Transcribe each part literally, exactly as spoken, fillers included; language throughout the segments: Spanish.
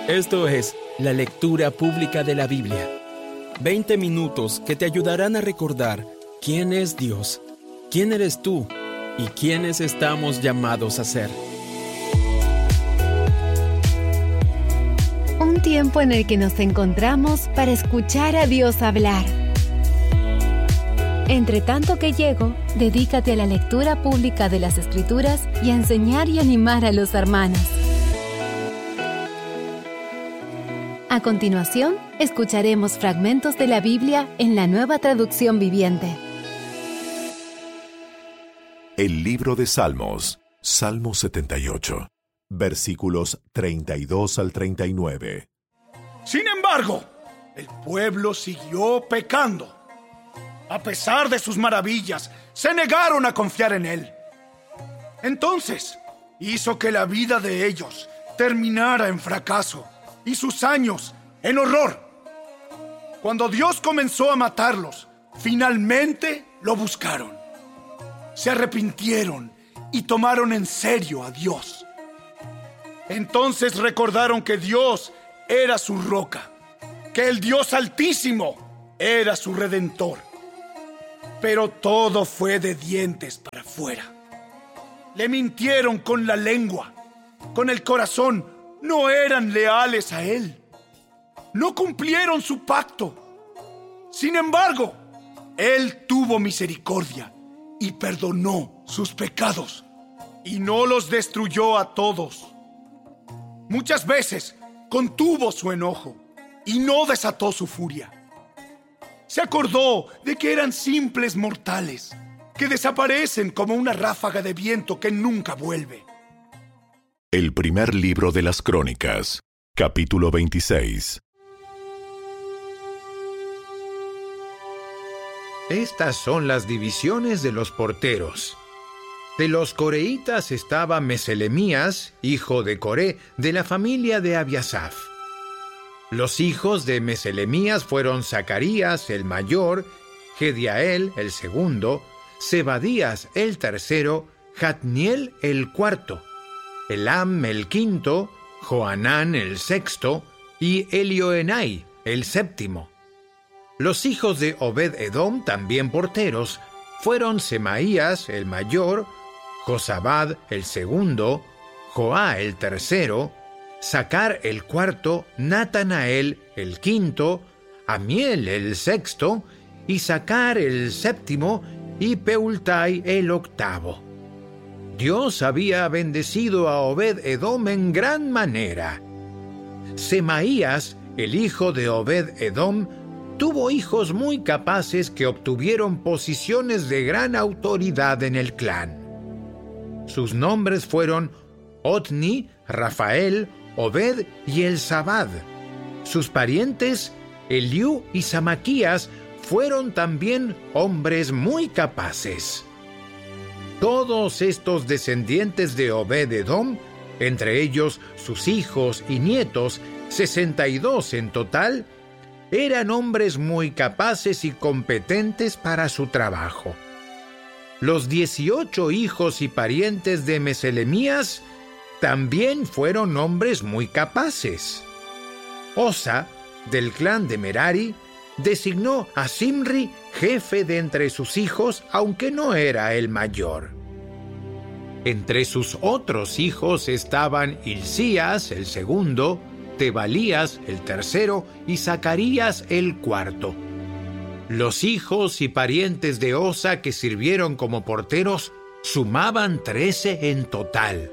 Esto es la lectura pública de la Biblia. veinte minutos que te ayudarán a recordar quién es Dios, quién eres tú y quiénes estamos llamados a ser. Un tiempo en el que nos encontramos para escuchar a Dios hablar. Entre tanto que llego, dedícate a la lectura pública de las Escrituras y a enseñar y animar a los hermanos. A continuación, escucharemos fragmentos de la Biblia en la Nueva Traducción Viviente. El libro de Salmos, Salmo setenta y ocho, versículos treinta y dos al treinta y nueve. Sin embargo, el pueblo siguió pecando. A pesar de sus maravillas, se negaron a confiar en él. Entonces, hizo que la vida de ellos terminara en fracaso y sus años en horror. Cuando Dios comenzó a matarlos, finalmente lo buscaron. Se arrepintieron y tomaron en serio a Dios. Entonces recordaron que Dios era su roca, que el Dios Altísimo era su Redentor. Pero todo fue de dientes para afuera. Le mintieron con la lengua, con el corazón. No eran leales a Él. No cumplieron su pacto. Sin embargo, Él tuvo misericordia y perdonó sus pecados y no los destruyó a todos. Muchas veces contuvo su enojo y no desató su furia. Se acordó de que eran simples mortales, que desaparecen como una ráfaga de viento que nunca vuelve. El primer libro de las Crónicas, capítulo veintiséis. Estas son las divisiones de los porteros. De los coreitas estaba Meselemías, hijo de Coré, de la familia de Abiasaf. Los hijos de Meselemías fueron Zacarías, el mayor, Gediael, el segundo, Zebadías, el tercero, Jatniel, el cuarto, Elam, el quinto, Johanán, el sexto, y Elioenai, el séptimo. Los hijos de Obed-Edom, también porteros, fueron Semaías, el mayor, Josabad, el segundo, Joá, el tercero, Sacar, el cuarto, Natanael, el quinto, Amiel, el sexto, y Sacar, el séptimo, y Peultai, el octavo. Dios había bendecido a Obed-Edom en gran manera. Semaías, el hijo de Obed-Edom, tuvo hijos muy capaces que obtuvieron posiciones de gran autoridad en el clan. Sus nombres fueron Otni, Rafael, Obed y Elzabad. Sus parientes, Eliú y Samaquías, fueron también hombres muy capaces. Todos estos descendientes de Obed-Edom, entre ellos sus hijos y nietos, sesenta y dos en total, eran hombres muy capaces y competentes para su trabajo. Los dieciocho hijos y parientes de Meselemías también fueron hombres muy capaces. Osa, del clan de Merari, designó a Simri jefe de entre sus hijos, aunque no era el mayor. Entre sus otros hijos estaban Hilcías, el segundo, Tebalías, el tercero, y Zacarías, el cuarto. Los hijos y parientes de Osa que sirvieron como porteros sumaban trece en total.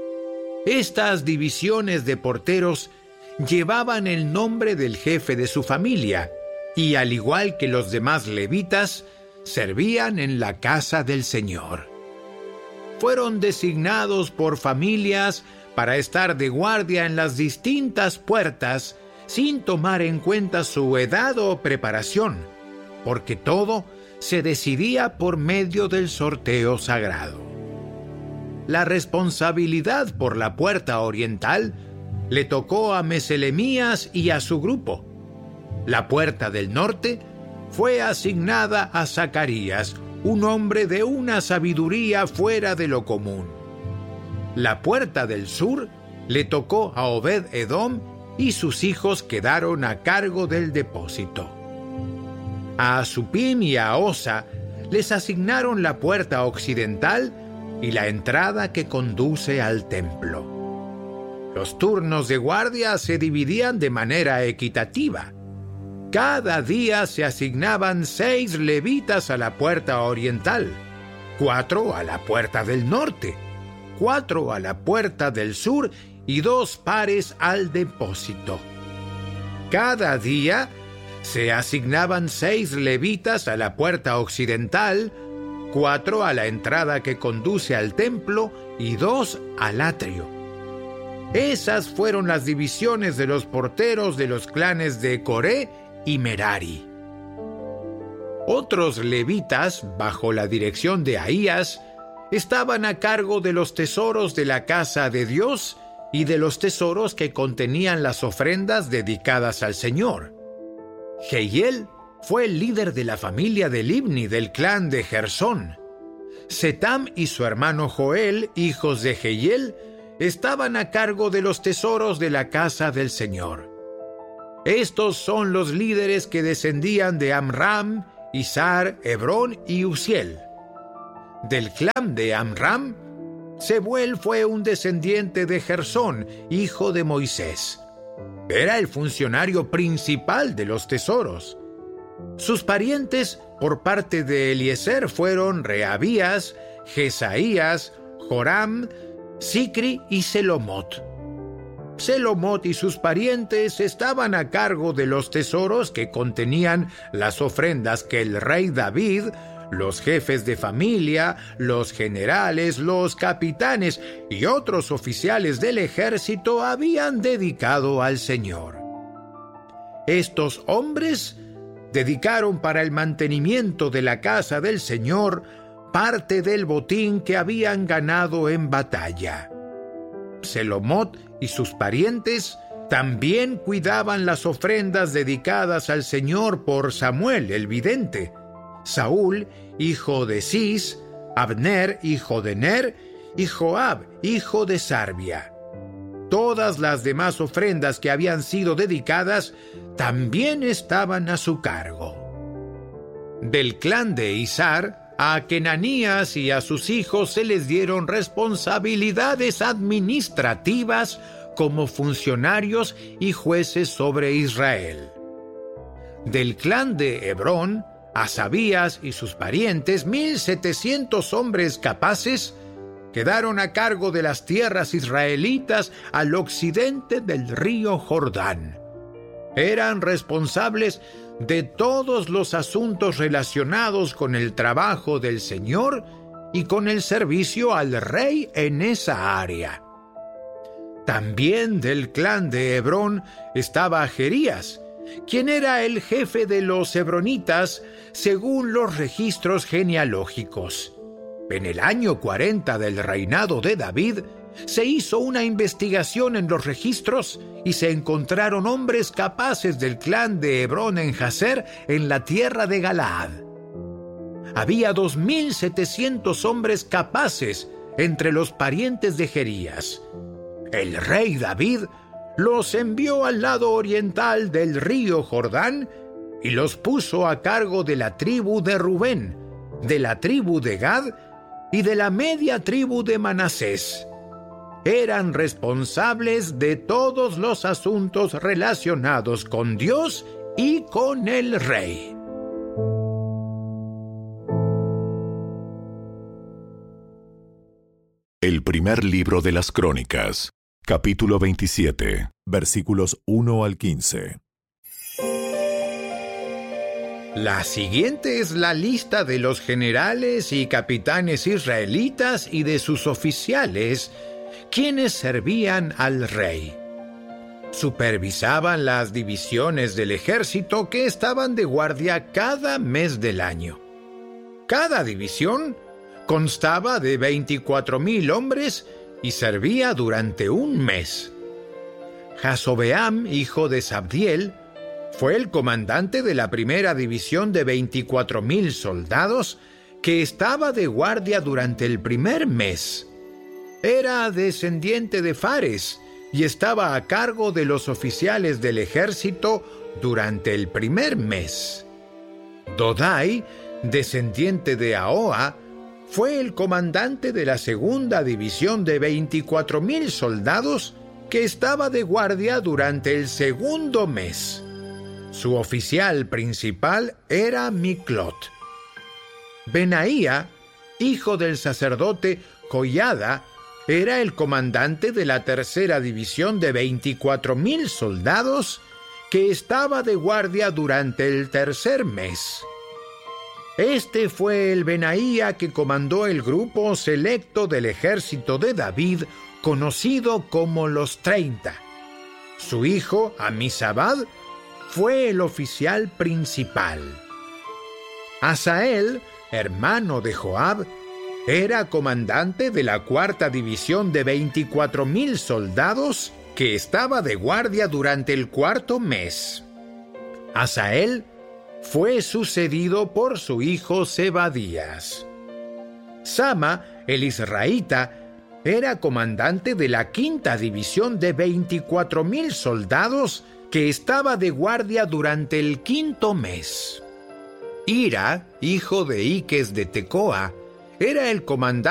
Estas divisiones de porteros llevaban el nombre del jefe de su familia, y al igual que los demás levitas, servían en la casa del Señor. Fueron designados por familias para estar de guardia en las distintas puertas sin tomar en cuenta su edad o preparación, porque todo se decidía por medio del sorteo sagrado. La responsabilidad por la puerta oriental le tocó a Meselemías y a su grupo. La puerta del norte fue asignada a Zacarías, un hombre de una sabiduría fuera de lo común. La puerta del sur le tocó a Obed-Edom y sus hijos quedaron a cargo del depósito. A Supim y a Osa les asignaron la puerta occidental y la entrada que conduce al templo. Los turnos de guardia se dividían de manera equitativa. Cada día se asignaban seis levitas a la puerta oriental, cuatro a la puerta del norte, cuatro a la puerta del sur y dos pares al depósito. Cada día se asignaban seis levitas a la puerta occidental, cuatro a la entrada que conduce al templo y dos al atrio. Esas fueron las divisiones de los porteros de los clanes de Coré y Merari. Otros levitas, bajo la dirección de Ahías, estaban a cargo de los tesoros de la casa de Dios y de los tesoros que contenían las ofrendas dedicadas al Señor. Jehiel fue el líder de la familia de Libni del clan de Gersón. Setam y su hermano Joel, hijos de Jehiel, estaban a cargo de los tesoros de la casa del Señor. Estos son los líderes que descendían de Amram, Izar, Hebrón y Uziel. Del clan de Amram, Sebuel fue un descendiente de Gersón, hijo de Moisés. Era el funcionario principal de los tesoros. Sus parientes por parte de Eliezer fueron Rehabías, Jesaías, Joram, Sicri y Selomot. Selomot y sus parientes estaban a cargo de los tesoros que contenían las ofrendas que el rey David, los jefes de familia, los generales, los capitanes y otros oficiales del ejército habían dedicado al Señor. Estos hombres dedicaron para el mantenimiento de la casa del Señor parte del botín que habían ganado en batalla. Selomot y sus parientes también cuidaban las ofrendas dedicadas al Señor por Samuel el vidente, Saúl, hijo de Cis, Abner, hijo de Ner, y Joab, hijo de Sarbia. Todas las demás ofrendas que habían sido dedicadas también estaban a su cargo. Del clan de Izar, a Kenanías y a sus hijos se les dieron responsabilidades administrativas como funcionarios y jueces sobre Israel. Del clan de Hebrón, Asabías y sus parientes, mil setecientos hombres capaces, quedaron a cargo de las tierras israelitas al occidente del río Jordán. Eran responsables de todos los asuntos relacionados con el trabajo del Señor y con el servicio al rey en esa área. También del clan de Hebrón estaba Jerías, quien era el jefe de los hebronitas según los registros genealógicos. En el año cuarenta del reinado de David, se hizo una investigación en los registros y se encontraron hombres capaces del clan de Hebrón en Jazer, en la tierra de Galaad. Había dos mil setecientos hombres capaces entre los parientes de Jerías. El rey David los envió al lado oriental del río Jordán y los puso a cargo de la tribu de Rubén, de la tribu de Gad y de la media tribu de Manasés. Eran responsables de todos los asuntos relacionados con Dios y con el rey. El primer libro de las Crónicas, capítulo veintisiete, versículos uno al quince. La siguiente es la lista de los generales y capitanes israelitas y de sus oficiales, quienes servían al rey. Supervisaban las divisiones del ejército que estaban de guardia cada mes del año. Cada división constaba de veinticuatro mil hombres y servía durante un mes. Jasobeam, hijo de Sabdiel, fue el comandante de la primera división de veinticuatro mil soldados que estaba de guardia durante el primer mes. Era descendiente de Fares, y estaba a cargo de los oficiales del ejército durante el primer mes. Dodai, descendiente de Ahoa, fue el comandante de la segunda división de veinticuatro mil soldados que estaba de guardia durante el segundo mes. Su oficial principal era Miklot. Benaía, hijo del sacerdote Joiada, era el comandante de la tercera división de veinticuatro mil soldados que estaba de guardia durante el tercer mes. Este fue el Benaía que comandó el grupo selecto del ejército de David, conocido como los Treinta. Su hijo, Amizabad, fue el oficial principal. Asael, hermano de Joab, era comandante de la cuarta división de veinticuatro mil soldados que estaba de guardia durante el cuarto mes. Asael fue sucedido por su hijo Zebadías. Sama, el israelita, era comandante de la quinta división de veinticuatro mil soldados que estaba de guardia durante el quinto mes. Ira, hijo de Iques de Tecoa, era el comandante